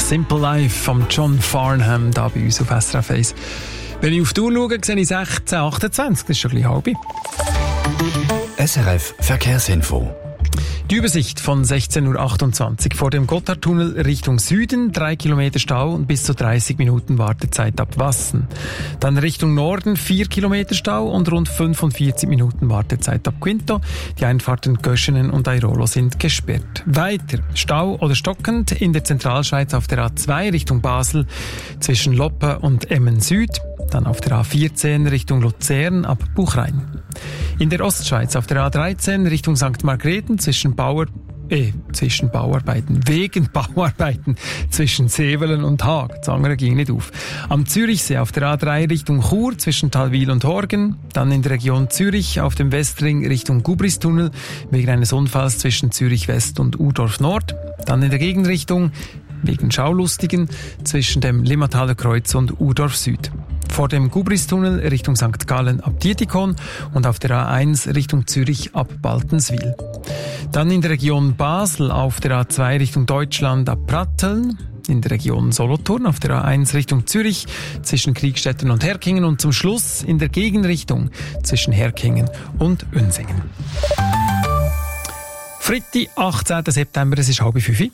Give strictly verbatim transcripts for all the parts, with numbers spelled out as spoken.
Simple Life von John Farnham da bei uns auf S R F eins. Wenn ich auf die Uhr schaue, sehe ich sechzehn achtundzwanzig, das ist schon ein bisschen halb. S R F Verkehrsinfo. Die Übersicht von sechzehn Uhr achtundzwanzig. Vor dem Gotthardtunnel Richtung Süden, drei Kilometer Stau und bis zu dreißig Minuten Wartezeit ab Wassen. Dann Richtung Norden, vier Kilometer Stau und rund fünfundvierzig Minuten Wartezeit ab Quinto. Die Einfahrten Göschenen und Airolo sind gesperrt. Weiter Stau oder stockend in der Zentralschweiz auf der A zwei Richtung Basel zwischen Loppe und Emmen Süd. Dann auf der A vierzehn Richtung Luzern ab Buchrein. In der Ostschweiz auf der A dreizehn Richtung Sankt Margrethen zwischen Bauer, äh, zwischen Bauarbeiten, wegen Bauarbeiten zwischen Sevelen und Haag. Das andere ging nicht auf. Am Zürichsee auf der A drei Richtung Chur zwischen Talwil und Horgen. Dann in der Region Zürich auf dem Westring Richtung Gubristunnel wegen eines Unfalls zwischen Zürich West und Urdorf Nord. Dann in der Gegenrichtung wegen Schaulustigen zwischen dem Limmataler Kreuz und Urdorf Süd. Vor dem Gubristunnel Richtung Sankt Gallen ab Dietikon und auf der A eins Richtung Zürich ab Baltenswil. Dann in der Region Basel auf der A zwei Richtung Deutschland ab Pratteln. In der Region Solothurn auf der A eins Richtung Zürich zwischen Kriegstetten und Herkingen und zum Schluss in der Gegenrichtung zwischen Herkingen und Unsingen. Freitag, achtzehnten September, es ist halb fünf.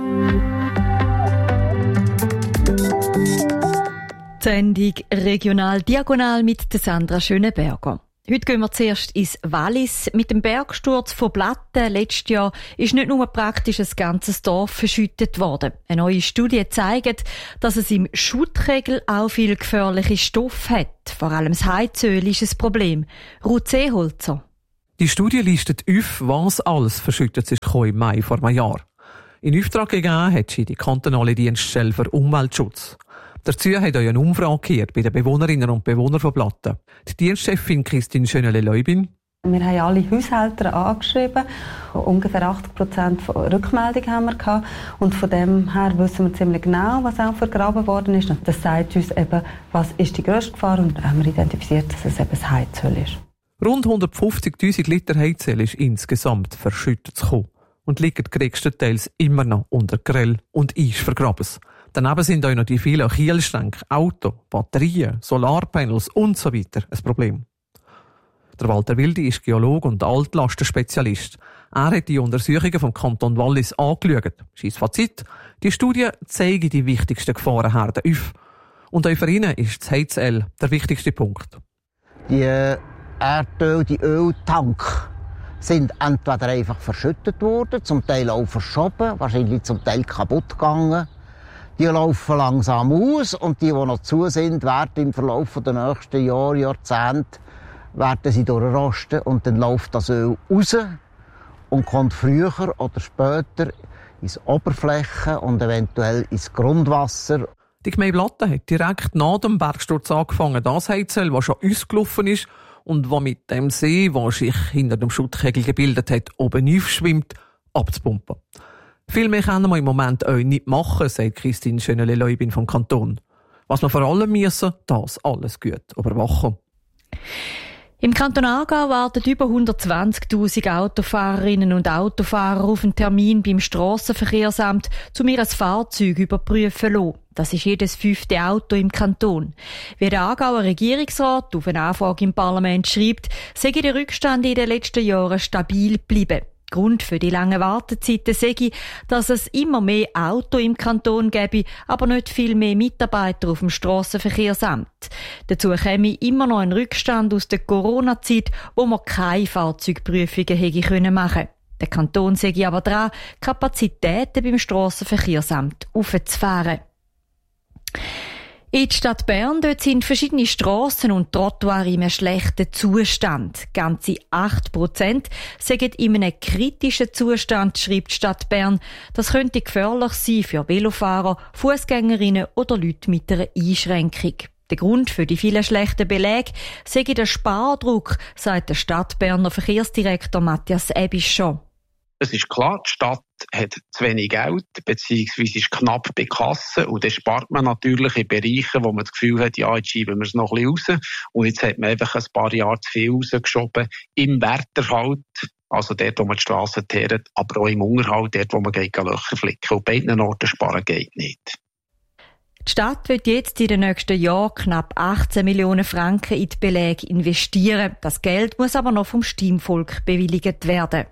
Sendung Regional Diagonal mit der Sandra Schöneberger. Heute gehen wir zuerst ins Wallis. Mit dem Bergsturz von Platten letztes Jahr ist nicht nur praktisch ein ganzes Dorf verschüttet worden. Eine neue Studie zeigt, dass es im Schuttkegel auch viel gefährliche Stoffe hat. Vor allem das Heizöl ist ein Problem. Ruth Seeholzer. Die Studie listet auf, was alles verschüttet ist im Mai vor einem Jahr. In Auftrag gegeben hat sie die kantonale Dienststelle für Umweltschutz. Dazu hat euch eine Umfrage gehört bei den Bewohnerinnen und Bewohnern von Platten. Die Dienstchefin Christine Schönele-Leubin. Wir haben alle Haushalter angeschrieben. Ungefähr achtzig Prozent Rückmeldung haben wir gehabt. Und von dem her wissen wir ziemlich genau, was auch vergraben worden ist. Und das sagt uns eben, was ist die grösste Gefahr. Und haben wir identifiziert, dass es eben das Heizöl ist. Rund hundertfünfzigtausend Liter Heizöl ist insgesamt verschüttet zu kommen. Und liegen größtenteils immer noch unter Grill und Eis vergraben. Daneben sind auch noch die vielen Kielschränke, Auto, Batterien, Solarpanels und so weiter ein Problem. Der Walter Wildi ist Geologe und Altlastenspezialist. Er hat die Untersuchungen vom Kanton Wallis angeschaut. Sein Fazit: Die Studie zeigt die wichtigsten Gefahrenherden auf. Und auch für ihn ist das Heizöl der wichtigste Punkt. Die Erdöl, die Öltanks sind entweder einfach verschüttet worden, zum Teil auch verschoben, wahrscheinlich zum Teil kaputt gegangen. Die laufen langsam aus und die, die noch zu sind, werden im Verlauf der nächsten Jahre, Jahrzehnte, werden sie durchrosten und dann läuft das Öl raus und kommt früher oder später ins Oberfläche und eventuell ins Grundwasser. Die Gemeinde Platten hat direkt nach dem Bergsturz angefangen, das Heizöl, das schon ausgelaufen ist und das mit dem See, der sich hinter dem Schuttkegel gebildet hat, oben aufschwimmt, abzupumpen. Viel mehr können wir im Moment auch nicht machen, sagt Christine Schönele-Leubin vom Kanton. Was wir vor allem müssen, das alles gut überwachen. Im Kanton Aargau warten über hundertzwanzigtausend Autofahrerinnen und Autofahrer auf einen Termin beim Strassenverkehrsamt, um ihr Fahrzeug überprüfen zu lassen. Das ist jedes fünfte Auto im Kanton. Wie der Aargauer Regierungsrat auf eine Anfrage im Parlament schreibt, sei der Rückstand in den letzten Jahren stabil geblieben. Grund für die langen Wartezeiten sei, dass es immer mehr Auto im Kanton gäbe, aber nicht viel mehr Mitarbeiter auf dem Strassenverkehrsamt. Dazu käme immer noch ein Rückstand aus der Corona-Zeit, wo man keine Fahrzeugprüfungen hätte können machen. Der Kanton sei aber dran, Kapazitäten beim Strassenverkehrsamt aufzufahren. In der Stadt Bern dort sind verschiedene Strassen und Trottoirs in einem schlechten Zustand. Ganze acht Prozent sind in einem kritischen Zustand, schreibt die Stadt Bern. Das könnte gefährlich sein für Velofahrer, Fußgängerinnen oder Leute mit einer Einschränkung. Der Grund für die vielen schlechten Belege sei der Spardruck, sagt der Stadtberner Verkehrsdirektor Matthias Ebischer. Es ist klar, die Stadt hat zu wenig Geld, beziehungsweise ist knapp bei Kassen. Und dann spart man natürlich in Bereichen, wo man das Gefühl hat, ja, jetzt schieben wir es noch ein bisschen raus. Und jetzt hat man einfach ein paar Jahre zu viel rausgeschoben. Im Werterhalt, also dort, wo man die Strassen teert, aber auch im Unterhalt, dort, wo man Löcher flicken. Und beiden Orten sparen geht nicht. Die Stadt wird jetzt in den nächsten Jahren knapp achtzehn Millionen Franken in die Beläge investieren. Das Geld muss aber noch vom Stimmvolk bewilligt werden.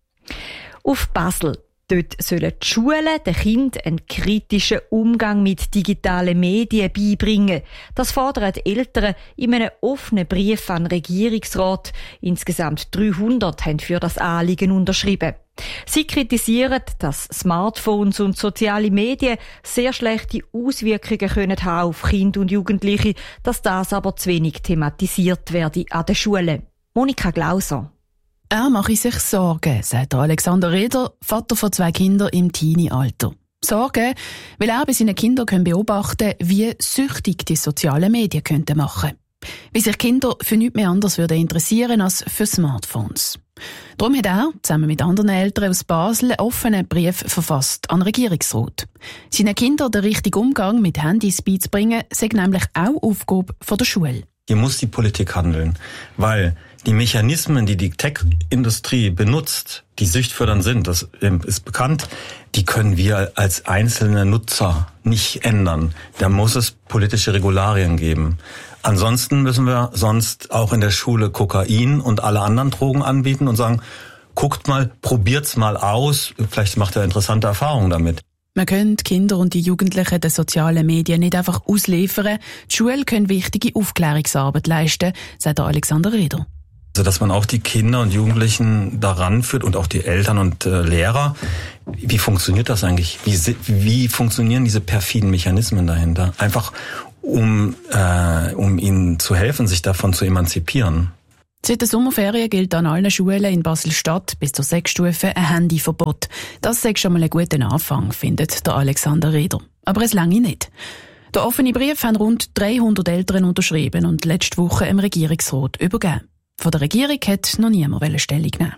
Auf Basel. Dort sollen die Schulen den Kindern einen kritischen Umgang mit digitalen Medien beibringen. Das fordern die Eltern in einem offenen Brief an den Regierungsrat. Insgesamt dreihundert haben für das Anliegen unterschrieben. Sie kritisieren, dass Smartphones und soziale Medien sehr schlechte Auswirkungen können haben auf Kinder und Jugendliche, dass das aber zu wenig thematisiert werde an den Schulen. Monika Glauser. Er mache sich Sorgen, sagt Alexander Reder, Vater von zwei Kindern im Teenie-Alter. Sorgen, weil er bei seinen Kindern beobachten kann, wie süchtig die sozialen Medien könnten machen. Wie sich Kinder für nichts mehr anderes würden interessieren als für Smartphones. Darum hat er, zusammen mit anderen Eltern aus Basel, einen offenen Brief verfasst an den Regierungsrat. Seinen Kindern den richtigen Umgang mit Handys beizubringen, sei nämlich auch Aufgabe der Schule. Hier muss die Politik handeln, weil die Mechanismen, die die Tech-Industrie benutzt, die süchtfördernd sind, das ist bekannt, die können wir als einzelne Nutzer nicht ändern. Da muss es politische Regularien geben. Ansonsten müssen wir sonst auch in der Schule Kokain und alle anderen Drogen anbieten und sagen, guckt mal, probiert's mal aus, vielleicht macht ihr interessante Erfahrungen damit. Man kann die Kinder und die Jugendlichen den sozialen Medien nicht einfach ausliefern. Die Schulen können wichtige Aufklärungsarbeit leisten, sagt Alexander Reder. Also, dass man auch die Kinder und Jugendlichen daran führt und auch die Eltern und äh, Lehrer. Wie funktioniert das eigentlich? Wie, wie funktionieren diese perfiden Mechanismen dahinter? Einfach, um, äh, um ihnen zu helfen, sich davon zu emanzipieren. Seit der Sommerferien gilt an allen Schulen in Basel-Stadt bis zur Sechsstufe ein Handyverbot. Das ist schon mal ein guter Anfang, findet der Alexander Reder. Aber es lange nicht. Der offene Brief haben rund dreihundert Eltern unterschrieben und letzte Woche im Regierungsrat übergeben. Von der Regierung hat noch niemand Stellung nehmen.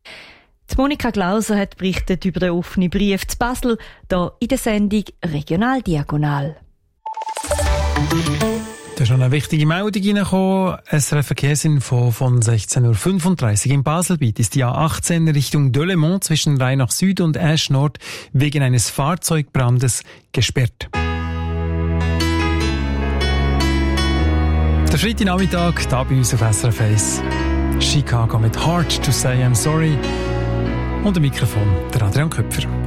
Die Monika Glauser hat berichtet über den offenen Brief zu Basel, hier in der Sendung Regional Diagonal. Da ist noch eine wichtige Meldung reingekommen. S R F Verkehrsinfo von sechzehn Uhr fünfunddreißig. In Baselbiet ist die A achtzehn Richtung Delemont zwischen Rheinach Süd und Asch Nord wegen eines Fahrzeugbrandes gesperrt. Der Freitagnachmittag, da bei uns auf S R F eins. Chicago mit Hard to Say I'm Sorry. Und am Mikrofon der Adrian Köpfer.